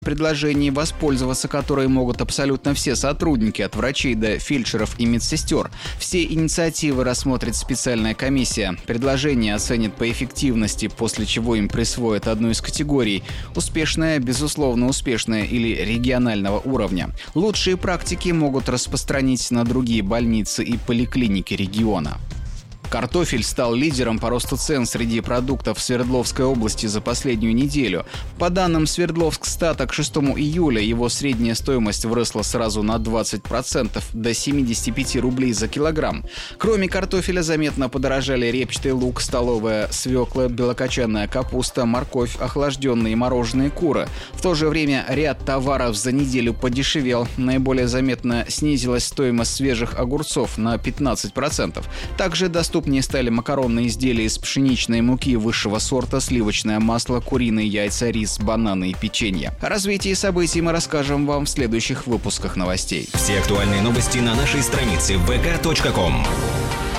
предложений, воспользоваться которой могут абсолютно все сотрудники, от врачей до фельдшеров и медсестер. Все инициативы рассмотрит специальная комиссия. Предложения оценят по эффективности, после чего им присвоят одну из категорий – успешная, безусловно успешная или регионального уровня. Лучшие практики могут распространить на другие больницы и поликлиники региона. Картофель стал лидером по росту цен среди продуктов в Свердловской области за последнюю неделю. По данным Свердловскстата, к 6 июля его средняя стоимость выросла сразу на 20% до 75 рублей за килограмм. Кроме картофеля заметно подорожали репчатый лук, столовая свекла, белокочанная капуста, морковь, охлажденные и мороженые куры. В то же время ряд товаров за неделю подешевел. Наиболее заметно снизилась стоимость свежих огурцов на 15%. Также доступнее стали макаронные изделия из пшеничной муки высшего сорта, сливочное масло, куриные яйца, рис, бананы и печенье. О развитии событий мы расскажем вам в следующих выпусках новостей. Все актуальные новости на нашей странице vk.com.